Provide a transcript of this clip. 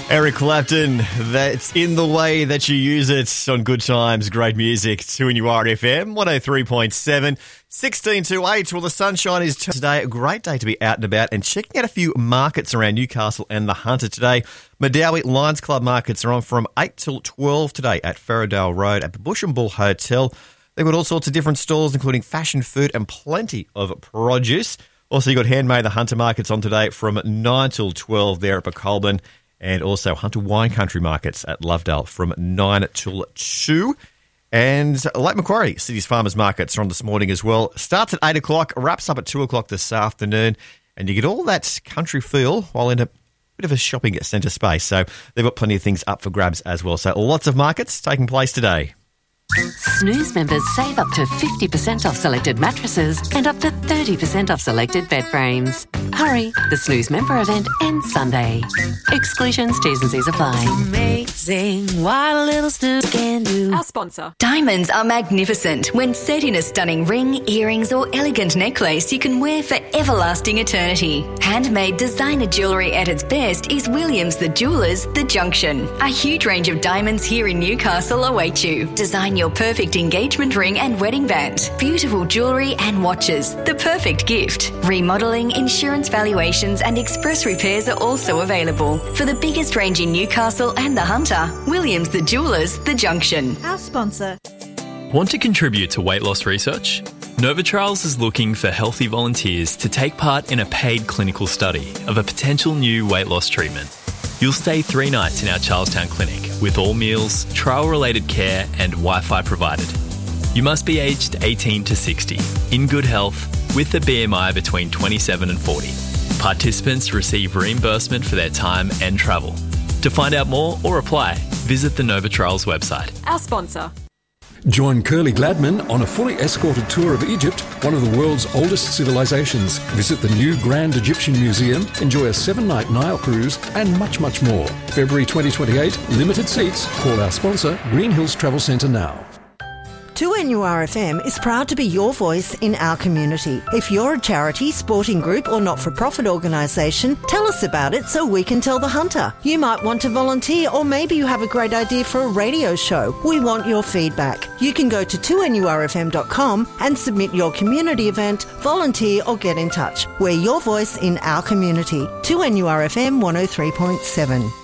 Eric Clapton, that's in the way that you use it on Good Times, great music. 2NURFM, 103.7, 16 to 8. Well, the sunshine is today. A great day to be out and about and checking out a few markets around Newcastle and the Hunter today. Medowie Lions Club markets are on from 8 till 12 today at Ferrodale Road at the Bush and Bull Hotel. They've got all sorts of different stalls, including fashion, food and plenty of produce. Also, you've got Handmade the Hunter markets on today from 9 till 12 there at Becolban. And also Hunter Wine Country Markets at Lovedale from 9 till 2. And Lake Macquarie City's Farmers Markets are on this morning as well. Starts at 8 o'clock, wraps up at 2 o'clock this afternoon. And you get all that country feel while in a bit of a shopping centre space. So they've got plenty of things up for grabs as well. So lots of markets taking place today. Snooze members save up to 50% off selected mattresses and up to 30% off selected bed frames. Hurry, the Snooze member event ends Sunday. Exclusions, T's and C's apply. Amazing what a little snooze can do. Our sponsor. Diamonds are magnificent when set in a stunning ring, earrings or elegant necklace you can wear for everlasting eternity. Handmade designer jewellery at its best is Williams the Jewellers, The Junction. A huge range of diamonds here in Newcastle await you. Design your perfect engagement ring and wedding band. Beautiful jewellery and watches. The perfect gift. Remodelling, insurance valuations and express repairs are also available. For the biggest range in Newcastle and the Hunter, Williams the Jewellers, The Junction. Our sponsor. Want to contribute to weight loss research? Novitrials is looking for healthy volunteers to take part in a paid clinical study of a potential new weight loss treatment. You'll stay 3 nights in our Charlestown clinic with all meals, trial-related care and Wi-Fi provided. You must be aged 18 to 60, in good health, with a BMI between 27 and 40. Participants receive reimbursement for their time and travel. To find out more or apply, visit the Novitrials website. Our sponsor. Join Curly Gladman on a fully escorted tour of Egypt, one of the world's oldest civilizations. Visit the new Grand Egyptian Museum, enjoy a 7-night Nile cruise, and much, much more. February 2028, limited seats. Call our sponsor, Green Hills Travel Centre now. 2NURFM is proud to be your voice in our community. If you're a charity, sporting group or not-for-profit organisation, tell us about it so we can tell the Hunter. You might want to volunteer or maybe you have a great idea for a radio show. We want your feedback. You can go to 2NURFM.com and submit your community event, volunteer or get in touch. We're your voice in our community. 2NURFM 103.7.